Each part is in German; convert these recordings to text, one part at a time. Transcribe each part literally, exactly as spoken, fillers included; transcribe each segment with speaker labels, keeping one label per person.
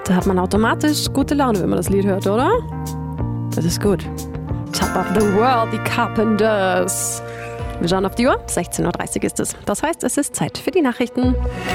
Speaker 1: Da hat man automatisch gute Laune, wenn man das Lied hört, oder? Das ist gut. Top of the World, die Carpenters. Wir schauen auf die Uhr, sechzehn Uhr dreißig ist es. Das heißt, es ist Zeit für die Nachrichten.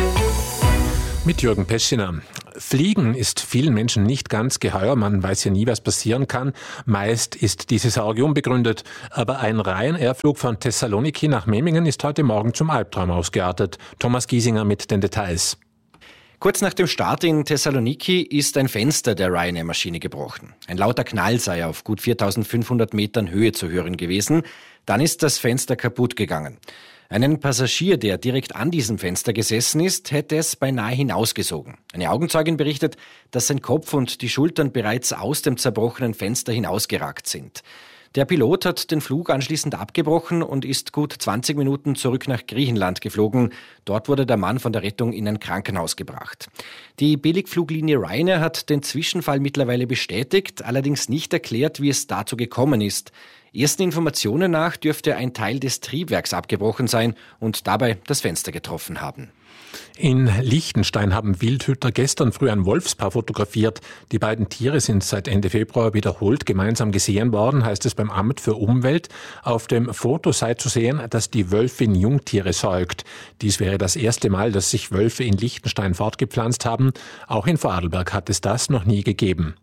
Speaker 2: Mit Jürgen Peschiner. Fliegen ist vielen Menschen nicht ganz geheuer. Man weiß ja nie, was passieren kann. Meist ist diese Sorge unbegründet. Aber ein Ryanair-Flug von Thessaloniki nach Memmingen ist heute Morgen zum Albtraum ausgeartet. Thomas Giesinger mit den Details.
Speaker 3: Kurz nach dem Start in Thessaloniki ist ein Fenster der Ryanair-Maschine gebrochen. Ein lauter Knall sei auf gut viertausendfünfhundert Metern Höhe zu hören gewesen. Dann ist das Fenster kaputt gegangen. Einen Passagier, der direkt an diesem Fenster gesessen ist, hätte es beinahe hinausgesogen. Eine Augenzeugin berichtet, dass sein Kopf und die Schultern bereits aus dem zerbrochenen Fenster hinausgeragt sind. Der Pilot hat den Flug anschließend abgebrochen und ist gut zwanzig Minuten zurück nach Griechenland geflogen. Dort wurde der Mann von der Rettung in ein Krankenhaus gebracht. Die Billigfluglinie Ryanair hat den Zwischenfall mittlerweile bestätigt, allerdings nicht erklärt, wie es dazu gekommen ist. Ersten Informationen nach dürfte ein Teil des Triebwerks abgebrochen sein und dabei das Fenster getroffen haben.
Speaker 2: In Liechtenstein haben Wildhüter gestern früh ein Wolfspaar fotografiert. Die beiden Tiere sind seit Ende Februar wiederholt gemeinsam gesehen worden, heißt es beim Amt für Umwelt. Auf dem Foto sei zu sehen, dass die Wölfin Jungtiere säugt. Dies wäre das erste Mal, dass sich Wölfe in Liechtenstein fortgepflanzt haben. Auch in Vorarlberg hat es das noch nie gegeben.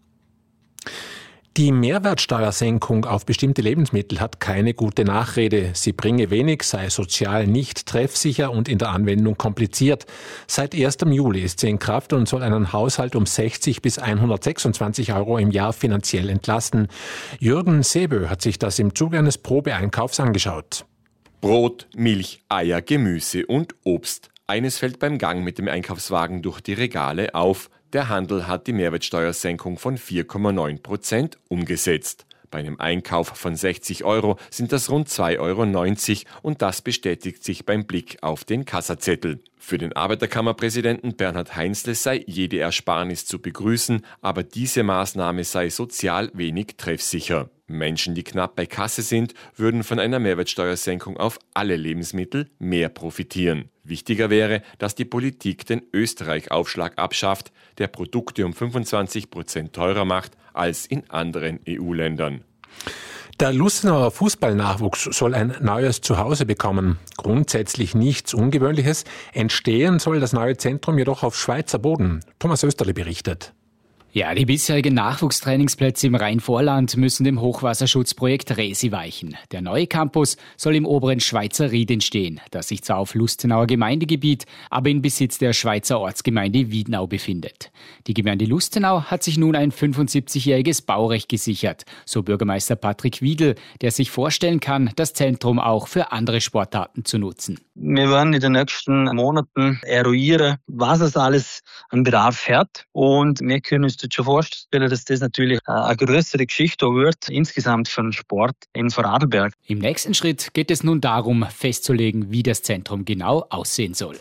Speaker 2: Die Mehrwertsteuersenkung auf bestimmte Lebensmittel hat keine gute Nachrede. Sie bringe wenig, sei sozial nicht treffsicher und in der Anwendung kompliziert. Seit ersten Juli ist sie in Kraft und soll einen Haushalt um sechzig bis hundertsechsundzwanzig Euro im Jahr finanziell entlasten. Jürgen Sebö hat sich das im Zuge eines Probeeinkaufs angeschaut.
Speaker 4: Brot, Milch, Eier, Gemüse und Obst. Eines fällt beim Gang mit dem Einkaufswagen durch die Regale auf. Der Handel hat die Mehrwertsteuersenkung von vier Komma neun Prozent umgesetzt. Bei einem Einkauf von sechzig Euro sind das rund zwei Euro neunzig und das bestätigt sich beim Blick auf den Kassazettel. Für den Arbeiterkammerpräsidenten Bernhard Heinzle sei jede Ersparnis zu begrüßen, aber diese Maßnahme sei sozial wenig treffsicher. Menschen, die knapp bei Kasse sind, würden von einer Mehrwertsteuersenkung auf alle Lebensmittel mehr profitieren. Wichtiger wäre, dass die Politik den Österreich-Aufschlag abschafft, der Produkte um fünfundzwanzig Prozent teurer macht als in anderen E U-Ländern.
Speaker 2: Der Lustenauer Fußballnachwuchs soll ein neues Zuhause bekommen. Grundsätzlich nichts Ungewöhnliches. Entstehen soll das neue Zentrum jedoch auf Schweizer Boden. Thomas Österle berichtet.
Speaker 5: Ja, die bisherigen Nachwuchstrainingsplätze im Rheinvorland müssen dem Hochwasserschutzprojekt Resi weichen. Der neue Campus soll im oberen Schweizer Ried entstehen, das sich zwar auf Lustenauer Gemeindegebiet, aber in Besitz der Schweizer Ortsgemeinde Wiednau befindet. Die Gemeinde Lustenau hat sich nun ein fünfundsiebzigjähriges Baurecht gesichert, so Bürgermeister Patrick Wiedl, der sich vorstellen kann, das Zentrum auch für andere Sportarten zu nutzen.
Speaker 6: Wir werden in den nächsten Monaten eruieren, was es alles an Bedarf hat, und wir können uns schon vorstellen, dass das natürlich eine größere Geschichte wird, insgesamt für den Sport in Vorarlberg.
Speaker 5: Im nächsten Schritt geht es nun darum, festzulegen, wie das Zentrum genau aussehen soll.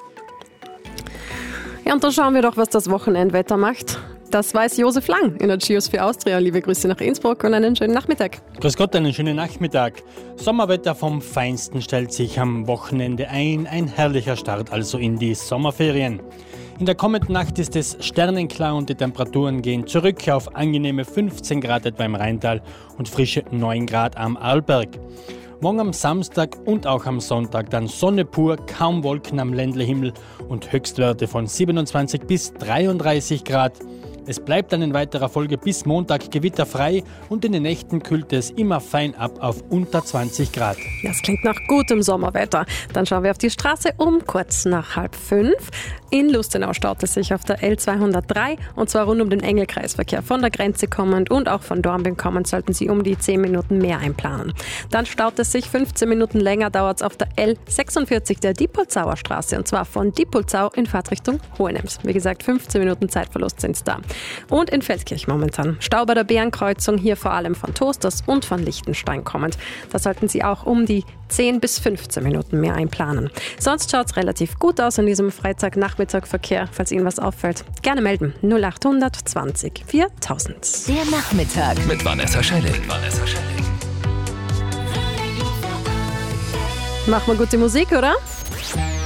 Speaker 1: Ja, und dann schauen wir doch, was das Wochenendwetter macht. Das weiß Josef Lang in der Gios für Austria. Liebe Grüße nach Innsbruck und einen schönen Nachmittag.
Speaker 7: Grüß Gott, einen schönen Nachmittag. Sommerwetter vom Feinsten stellt sich am Wochenende ein. Ein herrlicher Start also in die Sommerferien. In der kommenden Nacht ist es sternenklar und die Temperaturen gehen zurück auf angenehme fünfzehn Grad etwa im Rheintal und frische neun Grad am Arlberg. Morgen am Samstag und auch am Sonntag dann Sonne pur, kaum Wolken am Ländlerhimmel und Höchstwerte von siebenundzwanzig bis dreiunddreißig Grad. Es bleibt dann in weiterer Folge bis Montag gewitterfrei und in den Nächten kühlt es immer fein ab auf unter zwanzig Grad.
Speaker 1: Das klingt nach gutem Sommerwetter. Dann schauen wir auf die Straße um kurz nach halb fünf. In Lustenau staut es sich auf der L zweihundertdrei und zwar rund um den Engelkreisverkehr. Von der Grenze kommend und auch von Dornbirn kommend sollten Sie um die zehn Minuten mehr einplanen. Dann staut es sich fünfzehn Minuten länger, dauert es auf der L sechsundvierzig der Diepolzauer Straße und zwar von Diepolzau in Fahrtrichtung Hohenems. Wie gesagt, fünfzehn Minuten Zeitverlust sind es da. Und in Feldkirch momentan Stau bei der Bärenkreuzung, hier vor allem von Toasters und von Liechtenstein kommend. Da sollten Sie auch um die zehn bis fünfzehn Minuten mehr einplanen. Sonst schaut es relativ gut aus in diesem Freitagnachmittagverkehr. Falls Ihnen was auffällt, gerne melden. null achthundert zwanzig viertausend.
Speaker 8: Der Nachmittag
Speaker 9: mit Vanessa Schelling. Vanessa Schelling.
Speaker 1: Machen wir gute Musik, oder?